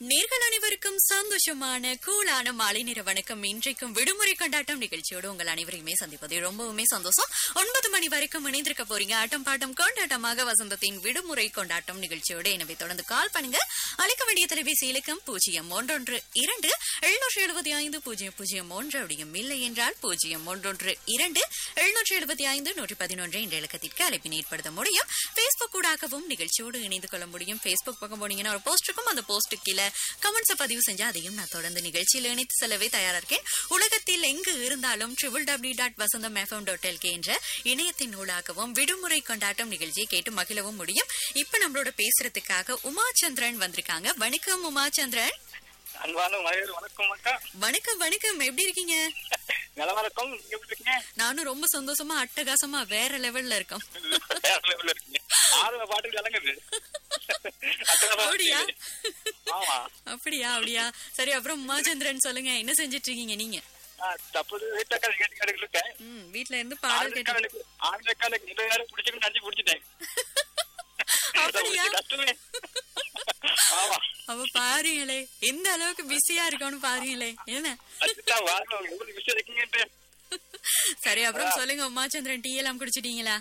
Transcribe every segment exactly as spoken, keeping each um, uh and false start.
நேர்கள் அனைவருக்கும் சந்தோஷமான கூலான மாலை நேர வணக்கம். இன்றைக்கும் விடுமுறை கொண்டாட்டம் நிகழ்ச்சியோடு உங்கள் அனைவரையுமே சந்திப்பது ரொம்பவுமே சந்தோஷம். ஒன்பது மணி வரைக்கும் இணைந்திருக்க போறீங்க ஆட்டம் பாட்டம் கொண்டாட்டமாக வசந்தத்தின் விடுமுறை கொண்டாட்டம் நிகழ்ச்சியோடு. எனவே தொடர்ந்து கால் பண்ணுங்க. அழைக்க வேண்டிய தொலைபேசி இலக்கம் பூஜ்ஜியம் ஒன்றொன்று இரண்டு எழுநூற்றி எழுபத்தி ஐந்து பூஜ்ஜியம் பூஜ்ஜியம் ஒன்று அப்படியும் இல்லை என்றால் பூஜ்ஜியம் ஒன்றொன்று இரண்டு எழுநூற்றி எழுபத்தி ஐந்து நூற்றி பதினொன்று என்ற இலக்கத்திற்கு அழைப்பினை ஏற்படுத்த முடியும். பேஸ்புக் ஊடாகவும் நிகழ்ச்சியோடு இணைந்து கொள்ள முடியும். பேஸ்புக் பக்கம் போனீங்கன்னா ஒரு போஸ்ட் இருக்கும். அந்த போஸ்ட் கீழே கமெண்ட்ஸ் பதிவு செஞ்சா அதையும் நான் தொடர்ந்து நிகழ்ச்சியில் இணைத்து செல்லவே தயாரா இருக்கேன். உலகத்தில் எங்கு இருந்தாலும் ட்ரிபிள் டபிள்யூ டாட் வசந்தம் எஃப்எம் டாட் எல்கே என்ற இணையத்தின் நூலாகவும் விடுமுறை கொண்டாட்டம் நிகழ்ச்சியை கேட்டு மகிழவும் முடியும். இப்ப நம்மளோட பேசுறதுக்காக உமாச்சந்திரன் வந்திருக்காங்க. வணக்கம் உமாச்சந்திரன். வணக்கம் வணக்கம் வணக்கம். எப்படி இருக்கீங்க? நல்ல வணக்கம். நானும் ரொம்ப சந்தோஷமா அட்டகாசமா வேற லெவல்ல இருக்கோம். அப்படியா அப்படியா அப்படியா சரி. அப்புறம் உமாச்சந்திரன் சொல்லுங்க, என்ன செஞ்சிட்டு இருக்கீங்க நீங்க? வீட்டுல இருந்து பாடல் கேட்டு அவ பாருங்களே எந்த அளவுக்கு பிஸியா இருக்கோன்னு பாருங்களே. என்ன சரி, அப்புறம் சொல்லுங்க உமாச்சந்திரன், டீ எல்லாம் குடிச்சிட்டீங்களா?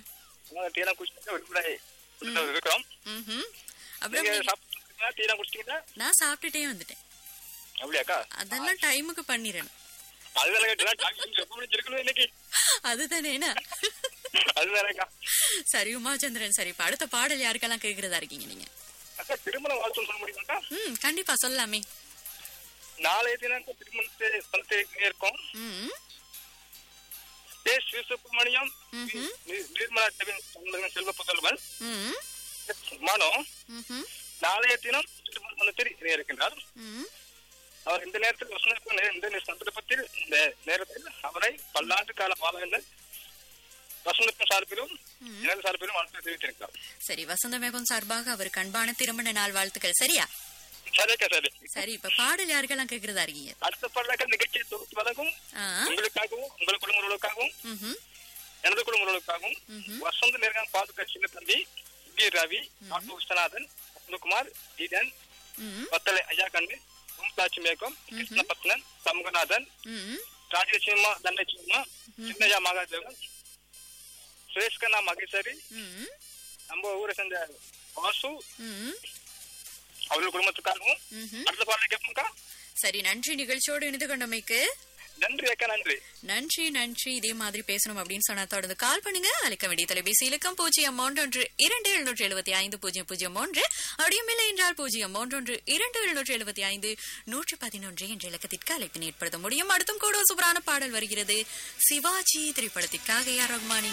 நான் சாப்பிட்டுட்டே வந்துட்டேன். அதெல்லாம் டைமுக்கு பண்ணிடணும். அதுதானே. சரி உமாச்சந்திரன், சரி இப்ப அடுத்த பாடல் யாருக்கெல்லாம் கேக்குறதா இருக்கீங்க நீங்க? திருமணம் வாழ்த்து சொல்ல முடியுமா? ம் கண்டிப்பா சொல்லலாமே. நாளைய தினம் திருமணத்தை இருக்கும். சுப்பிரமணியம், நிர்மலா செல்வ புதல்வன் மனோ நாளைய தினம் திருமணத்தில் இருக்கின்றார். அவர் இந்த நேரத்தில் இந்த சந்தர்ப்பத்தில் இந்த நேரத்தில் அவரை பல்லாண்டு கால வாழ வசந்தம் சார்பிலும் எனது சார்பிலும் வாழ்த்து தெரிவித்திருக்கிறார். சரி, வசந்தமேகம் சார்பாக அவருக்கு அன்பான திருமண நாள் வாழ்த்துக்கள். சரியா? சரிக்கா சரி. சரி, இப்ப பாடல் யாருக்கெல்லாம் கேக்குறதா இருக்கீங்க? அடுத்த பாடல்கள் நிகழ்ச்சியை தொகுத்து வழங்கும் உங்களுக்காகவும் உங்கள் குடும்பங்களுக்காகவும் எனது குடும்பங்களுக்காகவும் வசந்த நேர்காணல் பாதுகா சின்ன தம்பி we Ravi, doctor Viswanathan, Vasanthakumar, Eden, பத்தலை ஐயா கண்ணு, ஓம்காட்சி மேகம், கிருஷ்ணபத்னன், சமூகநாதன், ராஜலட்சுமா, தண்டச்சிம்மா, சின்னையா மகாதேவன், சுரேஷ்கண்ணா மகேஸ்வரி, நம்ம ஊரை சேர்ந்த வாசு, அவர்கள் குடும்பத்துக்காகவும் அடுத்த பாடலை கேட்போம்க்கா. சரி, நன்றி நிகழ்ச்சியோடு இணைந்து கொண்டமைக்கு. நன்றி அக்கா. நன்றி நன்றி நன்றி. இதே மாதிரி பேசணும் அப்படின்னு சொன்னா தொடர்ந்து கால் பண்ணுங்க. அழைக்க வேண்டிய தொலைபேசி இலக்கம் பூஜ்ஜியம் ஒன்றொன்று இரண்டு எழுநூற்றி எழுபத்தி ஐந்து பூஜ்ஜியம் பூஜ்ஜியம் ஒன்று அப்படியும் இல்லை என்றால் பூஜ்ஜியம் ஒன்றொன்று இரண்டு எழுநூற்றி எழுபத்தி ஐந்து நூற்றி பதினொன்று என்ற இலக்கத்திற்கு அழைப்பினை ஏற்படுத்த முடியும். அடுத்தும் கூட சூப்பரான பாடல் வருகிறது. சிவாஜி திரைப்படத்திற்காக ஏ ஆர் ரஹ்மானின்